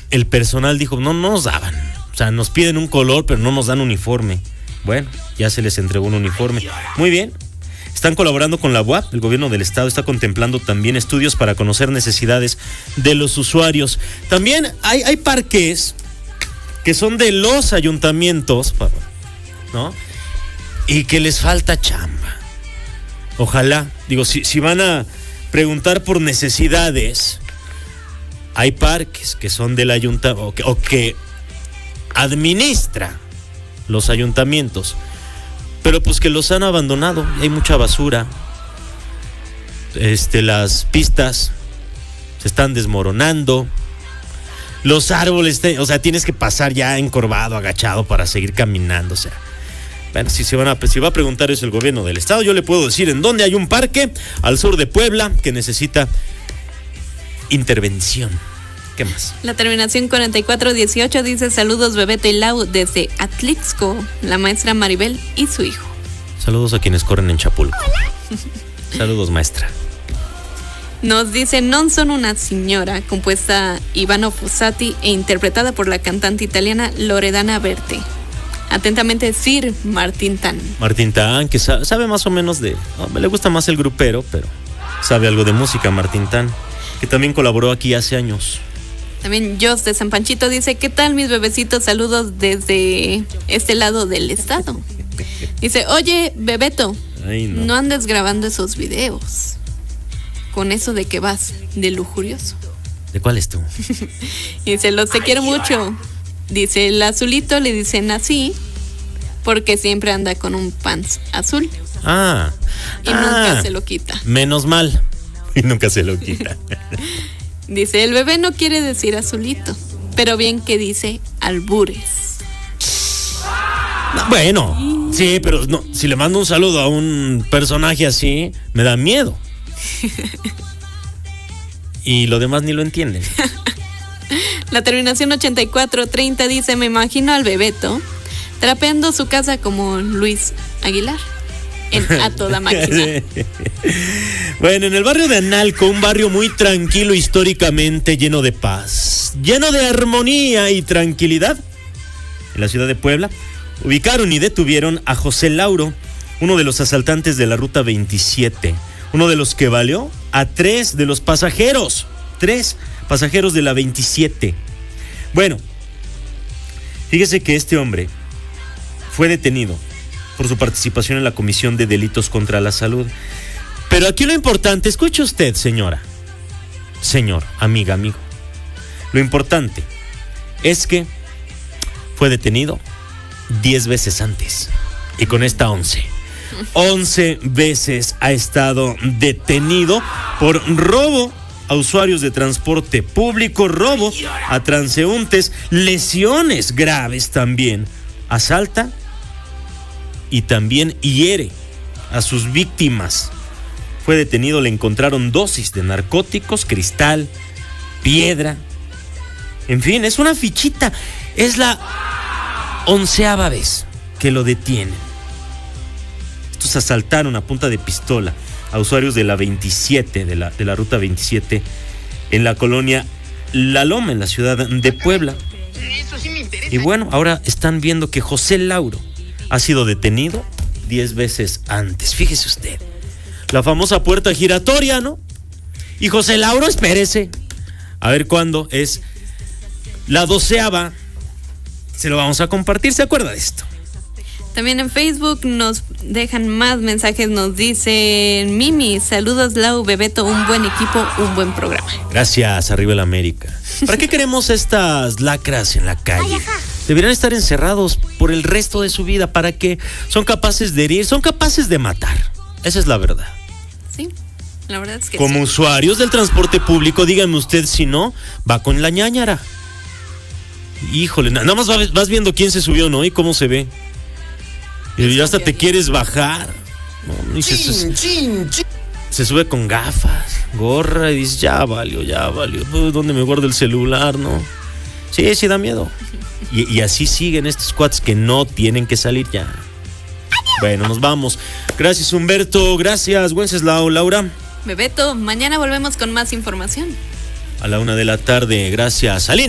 el personal dijo, no nos daban. O sea, nos piden un color, pero no nos dan uniforme. Bueno, ya se les entregó un uniforme. Muy bien. Están colaborando con la UAP. El gobierno del estado está contemplando también estudios para conocer necesidades de los usuarios. También hay parques que son de los ayuntamientos, ¿no? Y que les falta chamba. Ojalá, digo, si van a preguntar por necesidades, hay parques que son del ayuntamiento o que administra los ayuntamientos, pero pues que los han abandonado, hay mucha basura. Las pistas se están desmoronando, los árboles, o sea, tienes que pasar ya encorvado, agachado para seguir caminando, o sea. Bueno, si va a preguntar eso el gobierno del estado, yo le puedo decir en dónde hay un parque al sur de Puebla que necesita intervención. ¿Qué más? La terminación 4418 dice: saludos Bebeto y Lau desde Atlixco, la maestra Maribel y su hijo. Saludos a quienes corren en Chapulco. Hola. Saludos, maestra. Nos dice: Non son una señora, compuesta Ivano Fossati e interpretada por la cantante italiana Loredana Berti. Atentamente, Sir Martín Tan. Martín Tan, que sabe más o menos le gusta más el grupero, pero sabe algo de música. Martín Tan, que también colaboró aquí hace años. También Jos de San Panchito dice: ¿qué tal, mis bebecitos? Saludos desde este lado del estado. Dice: oye, Bebeto, no andes grabando esos videos con eso de que vas de lujurioso. ¿De cuál es tú? Dice: los te quiero mucho. Dice: el azulito le dicen así porque siempre anda con un pants azul. Y nunca se lo quita. Menos mal. Y nunca se lo quita. Dice: el bebé no quiere decir azulito, pero bien que dice albures. No, bueno, sí, pero no, si le mando un saludo a un personaje así, me da miedo. Y lo demás ni lo entienden. La terminación 8430 dice: me imagino al Bebeto trapeando su casa como Luis Aguilar a toda máquina. Bueno, en el barrio de Analco, un barrio muy tranquilo históricamente, lleno de paz, lleno de armonía y tranquilidad, en la ciudad de Puebla, ubicaron y detuvieron a José Lauro, uno de los asaltantes de la Ruta 27, uno de los que baleó a 3 de los pasajeros, 3 pasajeros de la 27. Bueno, fíjese que este hombre fue detenido por su participación en la Comisión de Delitos contra la Salud. Pero aquí lo importante, escuche usted, señora, señor, amiga, amigo. Lo importante es que fue detenido 10 veces antes y con esta 11 veces ha estado detenido por robo a usuarios de transporte público, robo a transeúntes, lesiones graves también, asalta y también hiere a sus víctimas. Fue detenido, le encontraron dosis de narcóticos, cristal, piedra, en fin, es una fichita. Es la 11ª vez que lo detienen. Estos asaltaron a punta de pistola a usuarios de la 27, de la Ruta 27, en la colonia La Loma, en la ciudad de Puebla. Y bueno, ahora están viendo que José Lauro ha sido detenido 10 veces antes. Fíjese usted, la famosa puerta giratoria, ¿no? Y José Lauro, espérese, a ver cuándo es la 12ª. Se lo vamos a compartir, ¿se acuerda de esto? También en Facebook nos dejan más mensajes, nos dicen: Mimi, saludos Lau, Bebeto, un buen equipo, un buen programa. Gracias, arriba el América. ¿Para qué queremos estas lacras en la calle? Deberían estar encerrados por el resto de su vida. ¿Para qué? Son capaces de herir, son capaces de matar. Esa es la verdad. Sí, la verdad es que como sí. Usuarios del transporte público, díganme usted si no, va con la ñáñara. Híjole, nada más vas viendo quién se subió, ¿no? Y cómo se ve. Y ya hasta te quieres bajar, ¿no? Y se sube con gafas, gorra, y dices: ya valió. ¿Dónde me guardo el celular, no? Sí, da miedo. Y así siguen estos cuates que no tienen que salir ya. Bueno, nos vamos. Gracias, Humberto. Gracias, Wenceslao, Laura. Bebeto, mañana volvemos con más información. A la 1:00 p.m. Gracias, Aline.